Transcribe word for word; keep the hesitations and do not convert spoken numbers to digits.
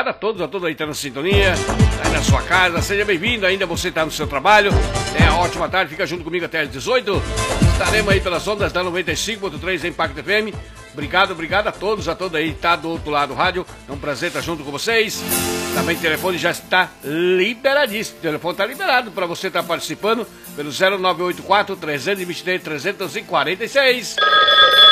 obrigado a todos, a todos aí que tá na sintonia, aí na sua casa, seja bem-vindo, ainda você tá no seu trabalho, tenha uma ótima tarde, fica junto comigo até às dezoito, estaremos aí pelas ondas da noventa e cinco ponto três Impacto F M, obrigado, obrigado a todos, a todos aí que tá do outro lado do rádio, é um prazer estar junto com vocês, também o telefone já está liberadíssimo, o telefone está liberado para você estar participando pelo zero nove oito quatro, três dois três, três quatro seis.